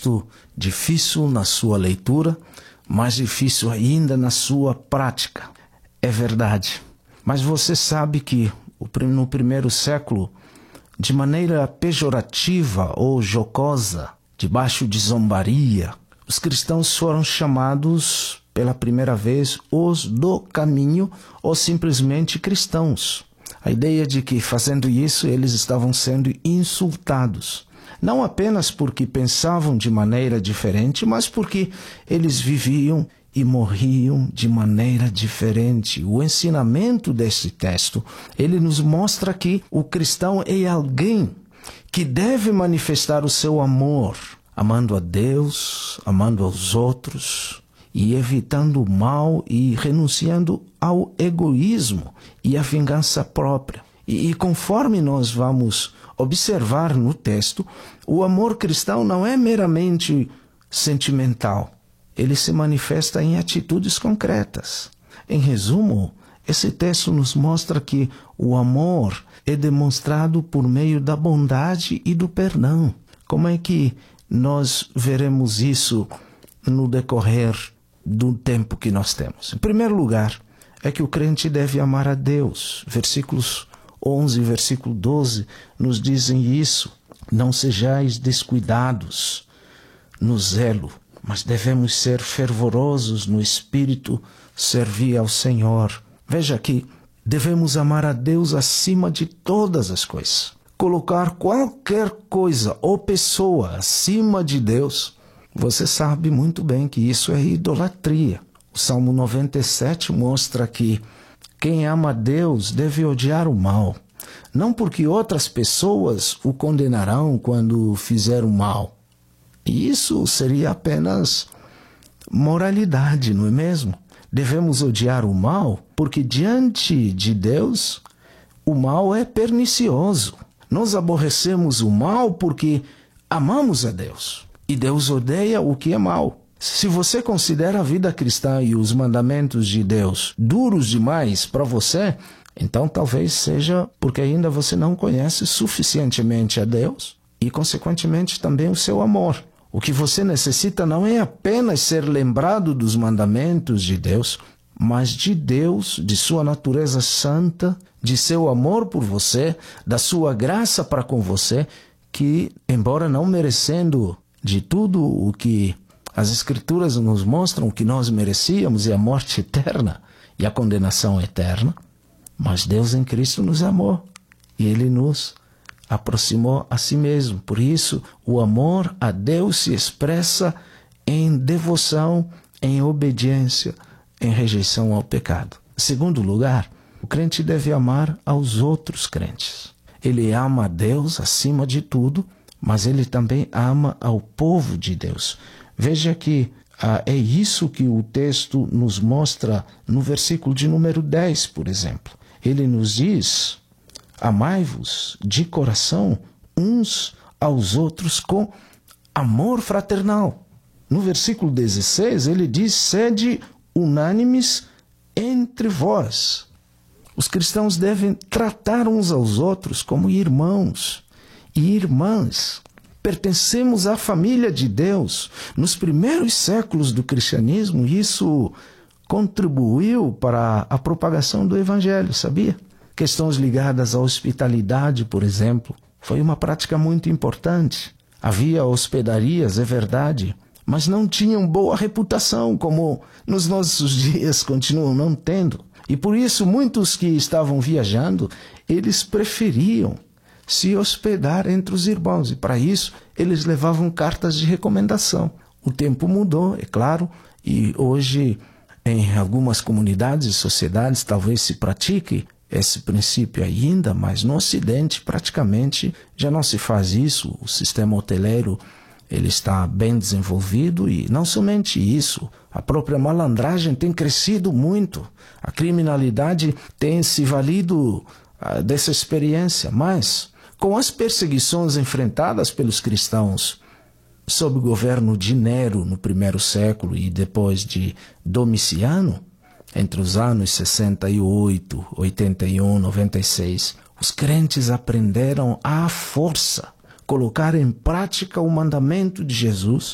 texto difícil na sua leitura, mais difícil ainda na sua prática. É verdade. Mas você sabe que no primeiro século, de maneira pejorativa ou jocosa, debaixo de zombaria, os cristãos foram chamados pela primeira vez os do caminho ou simplesmente cristãos. A ideia de que, fazendo isso, eles estavam sendo insultados. Não apenas porque pensavam de maneira diferente, mas porque eles viviam e morriam de maneira diferente. O ensinamento desse texto, ele nos mostra que o cristão é alguém que deve manifestar o seu amor, amando a Deus, amando aos outros, e evitando o mal e renunciando ao egoísmo e à vingança própria. E conforme nós vamos observar no texto, o amor cristão não é meramente sentimental. Ele se manifesta em atitudes concretas. Em resumo, esse texto nos mostra que o amor é demonstrado por meio da bondade e do perdão. Como é que nós veremos isso no decorrer do tempo que nós temos? Em primeiro lugar, é que o crente deve amar a Deus. Versículos 11 e versículo 12 nos dizem isso. Não sejais descuidados no zelo, mas devemos ser fervorosos no espírito, servir ao Senhor. Veja aqui, devemos amar a Deus acima de todas as coisas. Colocar qualquer coisa ou pessoa acima de Deus, você sabe muito bem que isso é idolatria. O Salmo 97 mostra que quem ama a Deus deve odiar o mal. Não porque outras pessoas o condenarão quando fizer o mal. Isso seria apenas moralidade, não é mesmo? Devemos odiar o mal porque diante de Deus o mal é pernicioso. Nós aborrecemos o mal porque amamos a Deus. E Deus odeia o que é mal. Se você considera a vida cristã e os mandamentos de Deus duros demais para você, então talvez seja porque ainda você não conhece suficientemente a Deus e, consequentemente, também o seu amor. O que você necessita não é apenas ser lembrado dos mandamentos de Deus, mas de Deus, de sua natureza santa, de seu amor por você, da sua graça para com você, que, embora não merecendo de tudo o que as Escrituras nos mostram que nós merecíamos, e a morte eterna e a condenação eterna, mas Deus em Cristo nos amou e Ele nos aproximou a si mesmo. Por isso, o amor a Deus se expressa em devoção, em obediência, em rejeição ao pecado. Em segundo lugar, o crente deve amar aos outros crentes. Ele ama a Deus acima de tudo, mas ele também ama ao povo de Deus. Veja que é isso que o texto nos mostra no versículo de número 10, por exemplo. Ele nos diz: amai-vos de coração uns aos outros com amor fraternal. No versículo 16, ele diz: sede unânimes entre vós. Os cristãos devem tratar uns aos outros como irmãos e irmãs. Pertencemos à família de Deus. Nos primeiros séculos do cristianismo, isso contribuiu para a propagação do Evangelho, sabia? Questões ligadas à hospitalidade, por exemplo, foi uma prática muito importante. Havia hospedarias, é verdade, mas não tinham boa reputação, como nos nossos dias continuam não tendo. E por isso, muitos que estavam viajando, eles preferiam se hospedar entre os irmãos. E para isso, eles levavam cartas de recomendação. O tempo mudou, é claro, e hoje, em algumas comunidades e sociedades, talvez se pratique esse princípio ainda, mas no Ocidente, praticamente, já não se faz isso. O sistema hoteleiro ele está bem desenvolvido e não somente isso, a própria malandragem tem crescido muito. A criminalidade tem se valido dessa experiência, mas com as perseguições enfrentadas pelos cristãos sob o governo de Nero no primeiro século e depois de Domiciano, entre os anos 68, 81, 96, os crentes aprenderam à força colocar em prática o mandamento de Jesus